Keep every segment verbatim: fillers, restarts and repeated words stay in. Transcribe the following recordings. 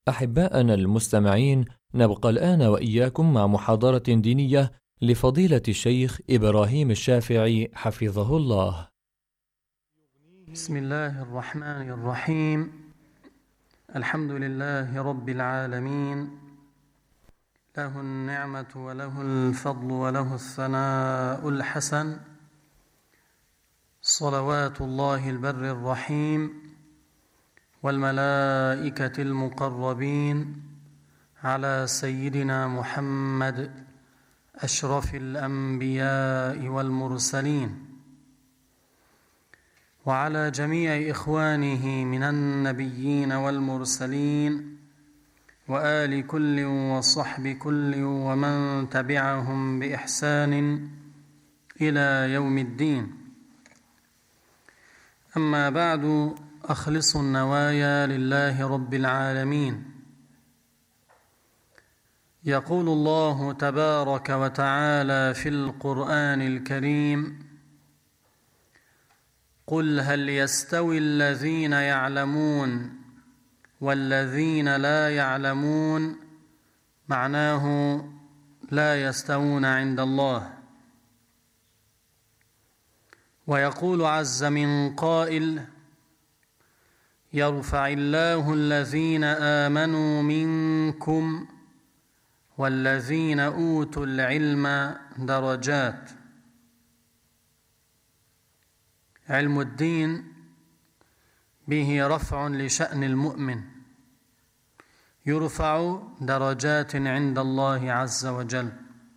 أحباءنا المستمعين، نبقى الآن وإياكم مع محاضرة دينية لفضيلة الشيخ إبراهيم الشافعي حفظه الله. بسم الله الرحمن الرحيم. الحمد لله رب العالمين، له النعمة وله الفضل وله الثناء الحسن، صلوات الله البر الرحيم والملائكة المقربين على سيدنا محمد أشرف الأنبياء والمرسلين، وعلى جميع إخوانه من النبيين والمرسلين، وآل كل وصحب كل ومن تبعهم بإحسان إلى يوم الدين. أما بعد، أخلصوا النوايا لله رب العالمين. يقول الله تبارك وتعالى في القرآن الكريم: قل هل يستوي الذين يعلمون والذين لا يعلمون، معناه لا يستوون عند الله. ويقول عز من قائل: يرفع الله الذين آمنوا منكم والذين أوتوا العلم درجات. علم الدين به رفع لشأن المؤمن، يرفع درجات عند الله عز وجل.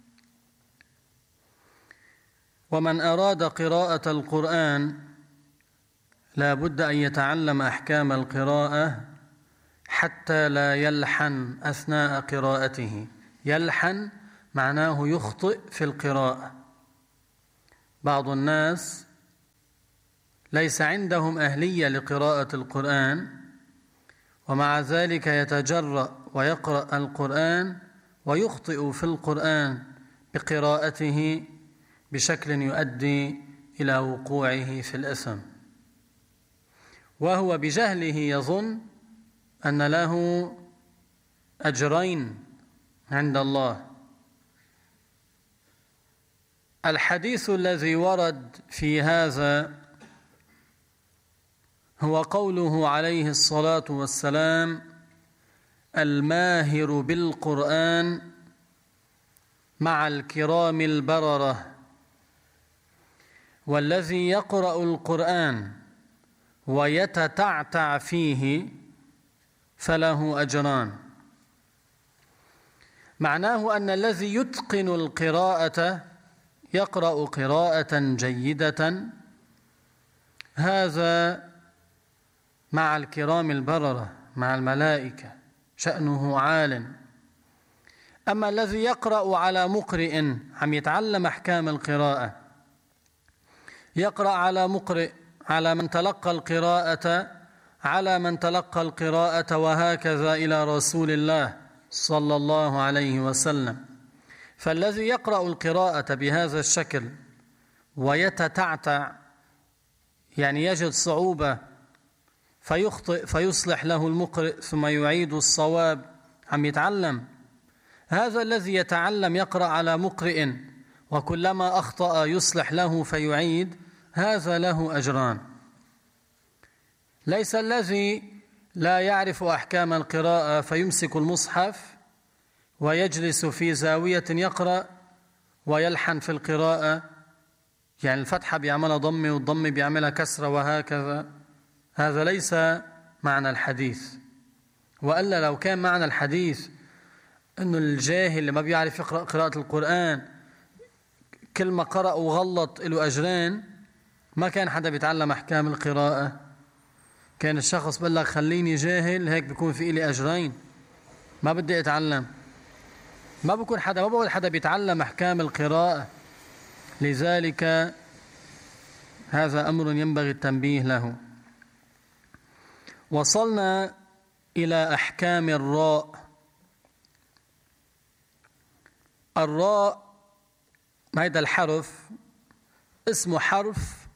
ومن أراد قراءة القرآن لا بد أن يتعلم أحكام القراءة حتى لا يلحن أثناء قراءته. يلحن معناه يخطئ في القراءة. بعض الناس ليس عندهم أهلية لقراءة القرآن، ومع ذلك يتجرأ ويقرأ القرآن ويخطئ في القرآن بقراءته بشكل يؤدي إلى وقوعه في الإثم، وهو بجهله يظن أن له أجرين عند الله. الحديث الذي ورد في هذا هو قوله عليه الصلاة والسلام: الماهر بالقرآن مع الكرام البررة، والذي يقرأ القرآن ويتتعتع فيه فله أجران. معناه أن الذي يتقن القراءة يقرأ قراءة جيدة، هذا مع الكرام البررة، مع الملائكة، شأنه عال. أما الذي يقرأ على مقرئ عم يتعلم أحكام القراءة، يقرأ على مقرئ، على من تلقى القراءة، على من تلقى القراءة وهكذا إلى رسول الله صلى الله عليه وسلم. فالذي يقرأ القراءة بهذا الشكل ويتتعتع، يعني يجد صعوبة فيخطئ فيصلح له المقرئ ثم يعيد الصواب، عم يتعلم. هذا الذي يتعلم يقرأ على مقرئ وكلما أخطأ يصلح له فيعيد، هذا له أجران. ليس الذي لا يعرف أحكام القراءة فيمسك المصحف ويجلس في زاوية يقرأ ويلحن في القراءة، يعني الفتحة بيعملها ضم والضم بيعملها كسرة وهكذا. هذا ليس معنى الحديث. وإلا لو كان معنى الحديث أنه الجاهل اللي ما بيعرف يقرأ قراءة القرآن كل ما قرأ وغلط له أجرين، ما كان حدا بيتعلم أحكام القراءة. كان الشخص بقول لك خليني جاهل هيك بيكون في إلي أجرين، ما بدي أتعلم. ما بكون حدا ما بقول حدا بيتعلم أحكام القراءة. لذلك هذا أمر ينبغي التنبيه له. وصلنا إلى أحكام الراء. الراء هذا الحرف اسمه حرف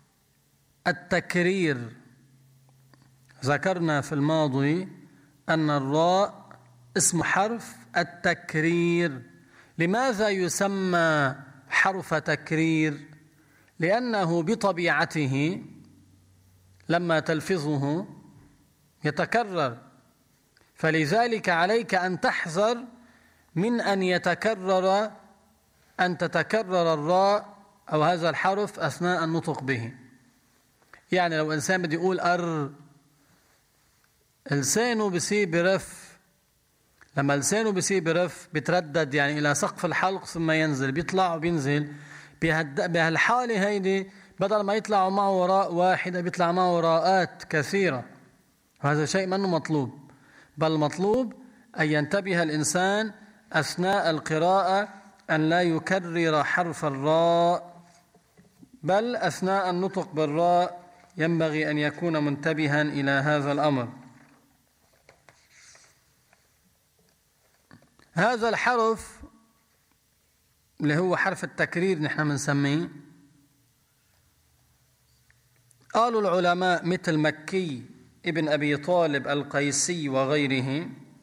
التكرير. ذكرنا في الماضي أن الراء اسمه حرف التكرير. لماذا يسمى حرف تكرير؟ لأنه بطبيعته لما تلفظه يتكرر، فلذلك عليك أن تحذر من أن يتكرر أن تتكرر الراء أو هذا الحرف أثناء النطق به. يعني لو إنسان بده يقول أر، لسانه بصير برف، لما لسانه بصير برف بتردد يعني إلى سقف الحلق ثم ينزل، بيطلع وبينزل. بهالحالة هيدي بدل ما يطلعوا معه راء واحدة بيطلع معه راءات كثيرة، وهذا شيء منه مطلوب، بل مطلوب أن ينتبه الإنسان أثناء القراءة أن لا يكرر حرف الراء، بل أثناء النطق بالراء ينبغي أن يكون منتبها إلى هذا الأمر. هذا الحرف اللي هو حرف التكرير نحن بنسميه، قالوا العلماء مثل مكي ابن أبي طالب القيسي وغيره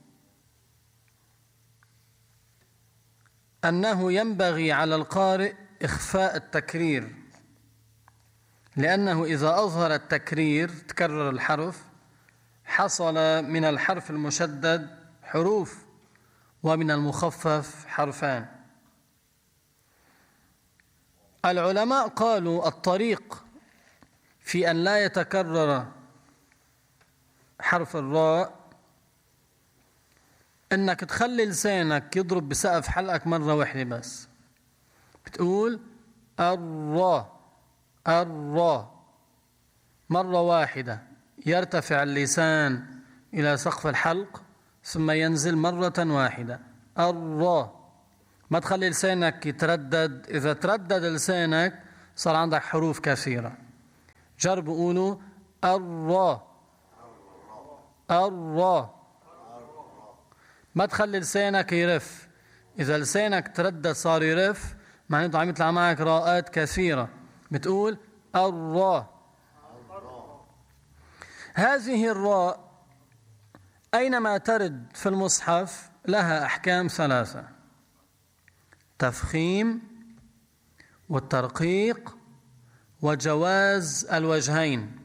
أنه ينبغي على القارئ إخفاء التكرير، لأنه إذا أظهر التكرير تكرر الحرف حصل من الحرف المشدد حروف ومن المخفف حرفان. العلماء قالوا الطريق في أن لا يتكرر حرف الراء أنك تخلي لسانك يضرب بسقف حلقك مرة واحدة بس، بتقول الراء الراء مرة واحدة، يرتفع اللسان إلى سقف الحلق ثم ينزل مرة واحدة الراء. ما تخلي لسانك يتردد، إذا تردد لسانك صار عندك حروف كثيرة. جربوا قولوا الراء الراء. ما تخلي لسانك يرف، إذا لسانك تردد صار يرف معناته عم يطلع معك راءات كثيرة، بتقول الراء. هذه الراء أينما ترد في المصحف لها أحكام ثلاثة: تفخيم والترقيق وجواز الوجهين.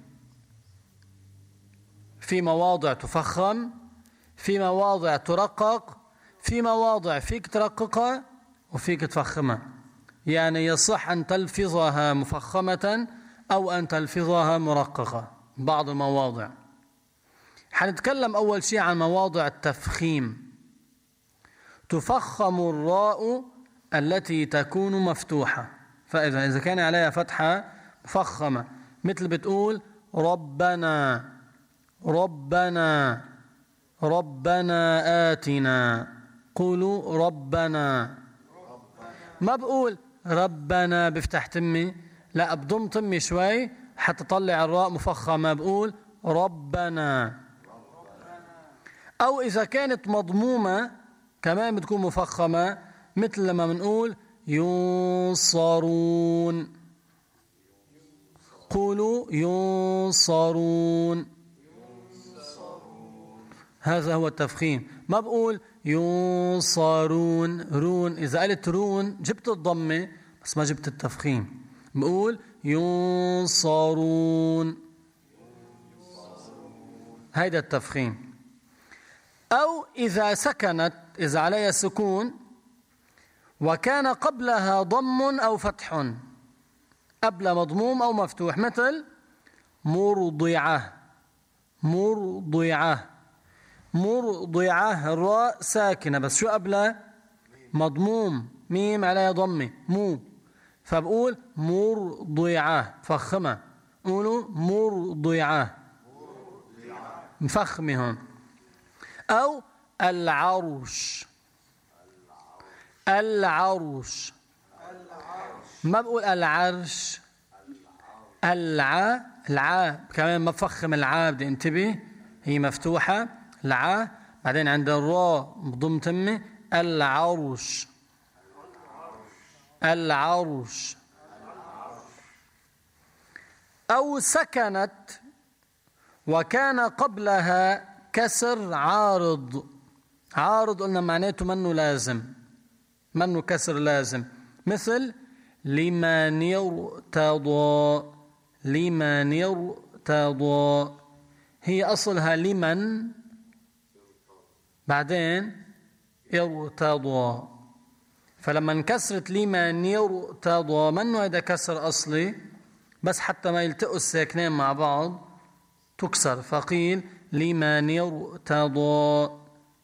في مواضع تفخم، في مواضع ترقق، في مواضع فيك ترققها وفيك تفخمها، يعني يصح أن تلفظها مفخمة أو أن تلفظها مرققة بعض المواضع. حنتكلم أول شيء عن مواضع التفخيم. تفخم الراء التي تكون مفتوحة، فإذا إذا كان عليها فتحة مفخمة، مثل بتقول ربنا ربنا ربنا آتنا، قولوا ربنا. ما بقول ربنا بفتح تمي، لا بضم تمي شوي حتى تطلع الراء مفخمة، بقول ربنا. أو إذا كانت مضمومة كمان بتكون مفخمة، مثل لما بنقول ينصرون، قولوا ينصرون، هذا هو التفخيم. ما بقول ينصرون رون، إذا قلت رون جبت الضمة بس ما جبت التفخيم، بقول ينصرون، هيدا التفخيم. أو إذا سكنت، إذا عليها سكون وكان قبلها ضم أو فتح، قبل مضموم أو مفتوح، مثل مرضعة مرضعة مرضعة، الراء ساكنة بس شو قبلها؟ مضموم، ميم عليها ضمة مو، فبقول مرضعة فخمة، قولوا مرضعة مفخمة هون. أو العرش العرش، ما بقول العرش، الع الع كمان مفخم، العا بدي انتبه هي مفتوحة، العا بعدين عند الراء بضم تمه، العرش العرش. أو سكنت وكان قبلها كسر عارض، عارض قلنا معناته منه لازم، منه كسر لازم، مثل لمن ارتضى، لمن ارتضى، هي أصلها لمن بعدين ارتضى، فلما انكسرت لمن يرتضى منه هذا كسر أصلي، بس حتى ما يلتقوا الساكنين مع بعض تكسر، فقيل لمن يرتضى.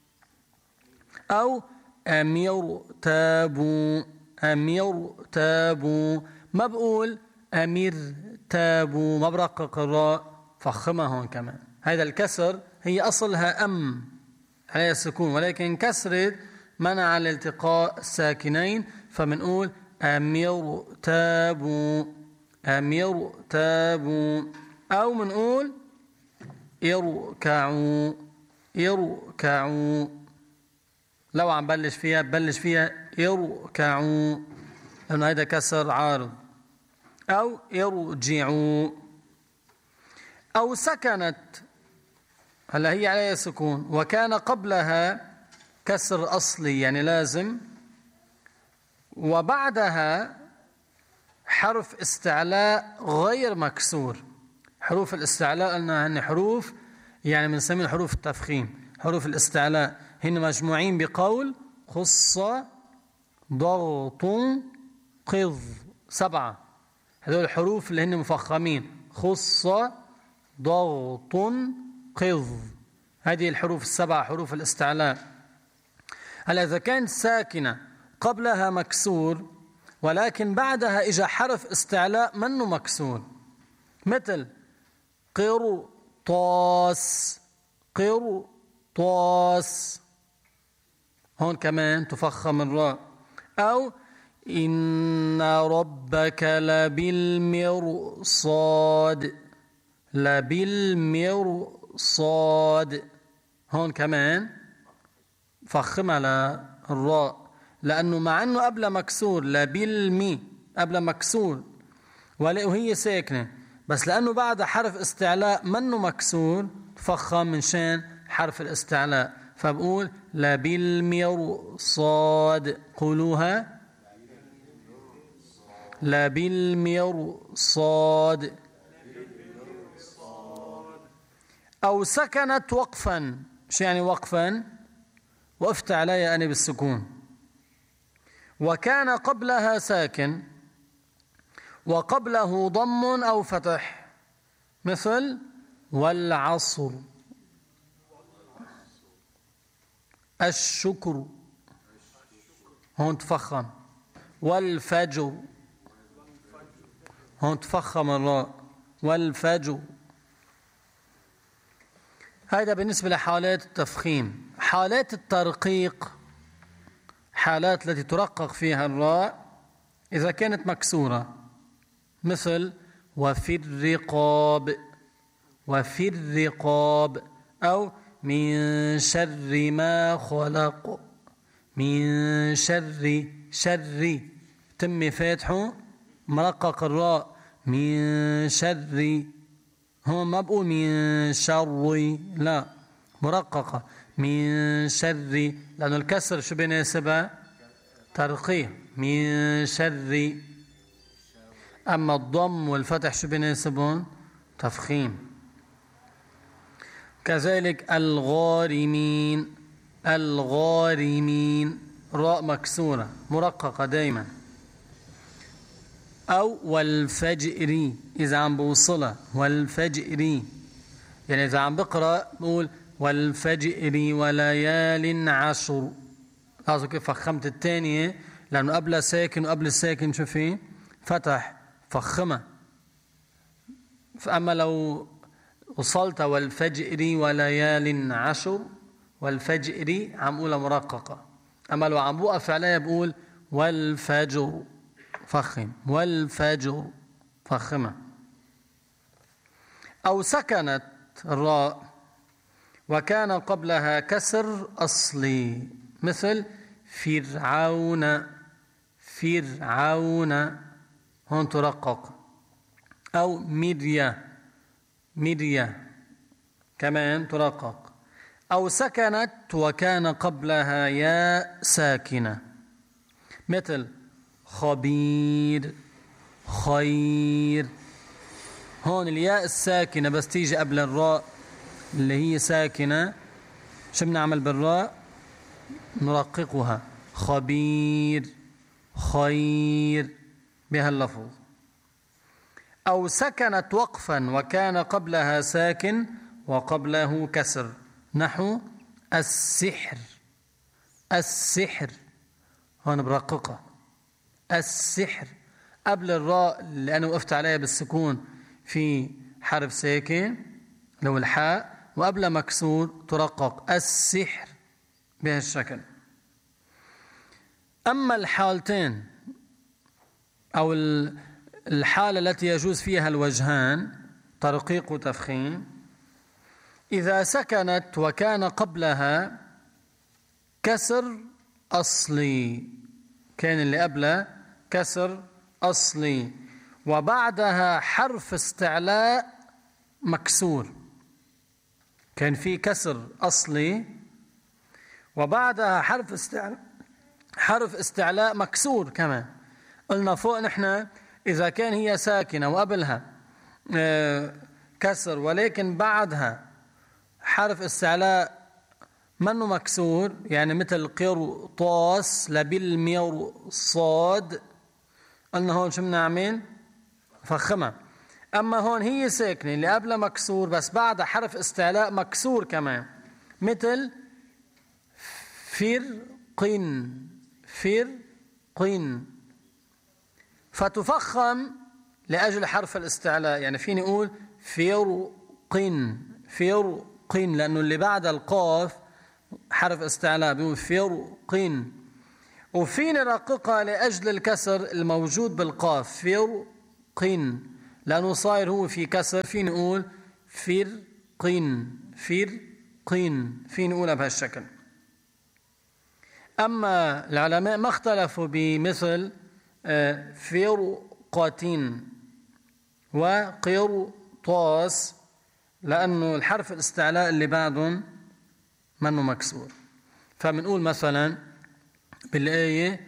أو أم يرتابوا، أم يرتابوا، ما بقول أمير تابوا، ما برقق الراء، فخمها هون كمان. هذا الكسر هي أصلها أم عليها السكون، ولكن كسرت منع الالتقاء الساكنين، فمنقول أم يرتابوا، أم يرتابوا. أو منقول يركعوا، يركعوا، لو عم بلش فيها بلش فيها يركعوا لأنه هذا كسر عارض. أو يرجعوا. أو سكنت، هلا هي عليها سكون وكان قبلها كسر أصلي يعني لازم، وبعدها حرف استعلاء غير مكسور. حروف الاستعلاء قلنا هن حروف يعني بنسميها حروف التفخيم. حروف الاستعلاء هن مجموعين بقول خص ضغط قض، سبعة، هذول الحروف اللي هن مفخمين، خص ضغط قض، هذه الحروف السبعة حروف الاستعلاء. هلا إذا كانت ساكنة قبلها مكسور ولكن بعدها إجا حرف استعلاء منه مكسور، مثل قرطاس، قرطاس، هون كمان تفخم الراء. أو إن ربك لبالمرصاد، لبالمرصاد، هون كمان فخمها للراء، لأنه مع أنه قبل مكسور، لبالمي قبل مكسور وهي ساكنة، بس لأنه بعد حرف استعلاء منه مكسور فخم من شان حرف الاستعلاء، فبقول لبالمرصاد، قولوها لبالمرصاد. أو سكنت وقفا، شو يعني وقفا؟ وقفت علي أنا بالسكون، وكان قبلها ساكن وقبله ضم أو فتح، مثل والعصر، الشكر، هون تفخم، والفجر، هون تفخم الراء، والفجر. هذا بالنسبة لحالات التفخيم. حالات الترقيق، حالات التي ترقق فيها الراء إذا كانت مكسورة، مثل وفي الرقاب، وفي الرقاب. أو من شر ما خلق، من شر، شر تم فاتحه مرقق الراء، من شر، هون ما بقول من شر، لا مرققة، من شر، لأنه الكسر شو بيناسبها؟ ترقيق، من شر. أما الضم والفتح شو بيناسبهم؟ تفخيم. كذلك الغارمين، الغارمين، راء مكسورة مرققة دايما. أو والفجر إذا عم بوصلها، والفجر، يعني إذا عم بقرأ بقول والفجر وليال عشر، لاحظوا كيف فخمت الثانية لأنه قبل ساكن وقبل الساكن شو في؟ فتح، فخمة. فأما لو وصلت والفجر وليال عشر، والفجر عم قولها مرققة، أما لو عم بوقف عليها بقول والفجر، فخم، والفجر، فخمة. أو سكنت الراء وكان قبلها كسر أصلي، مثل فرعون، فرعون، هون ترقق. أو مريا، مريا كمان ترقق. أو سكنت وكان قبلها ياء ساكنة، مثل خبير، خير. هون الياء الساكنة بس تيجي قبل الراء اللي هي ساكنة، شو بنعمل بالراء؟ نرققها، خبير، خير، بهاللفظ. أو سكنت وقفا وكان قبلها ساكن وقبله كسر، نحو السحر، السحر، هون برققها، السحر، قبل الراء اللي أنا وقفت عليها بالسكون في حرف ساكن لو الحاء، وقبل مكسور ترقق، السحر، بهالشكل. أما الحالتين أو الحالة التي يجوز فيها الوجهان، ترقيق وتفخيم، إذا سكنت وكان قبلها كسر أصلي، كان اللي قبله كسر أصلي، وبعدها حرف استعلاء مكسور، كان في كسر أصلي وبعدها حرف استعلاء حرف استعلاء مكسور كمان. قلنا فوق نحن إذا كان هي ساكنة وقبلها كسر ولكن بعدها حرف استعلاء منه مكسور، يعني مثل قرطاس لبالمرصاد، قلنا هون شو بنعمل؟ فخمة. أما هون هي ساكنة اللي قبلها مكسور بس بعدها حرف استعلاء مكسور كمان، مثل فرقن، فرقن، فتفخم لأجل حرف الاستعلاء، يعني فيني أقول فرقن، فرقن، لأنه اللي بعد القاف حرف استعلاء بيقول فرقن. وفيني رققها لأجل الكسر الموجود بالقاف، فرقن، لأنه صاير هو في كسر، فيني أقول فرقن، فرقن، فيني أقولها بهالشكل. أما العلماء ما اختلفوا بمثل فرقة وقرطاس، لأنه الحرف الاستعلاء اللي بعدهم منه مكسور. فمنقول مثلا بالآية